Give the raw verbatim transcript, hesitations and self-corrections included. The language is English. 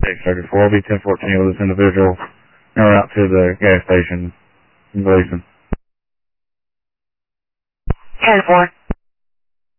Six thirty-four. I'll be ten fourteen with this individual. Now we're out to the gas station in Gleason. ten four.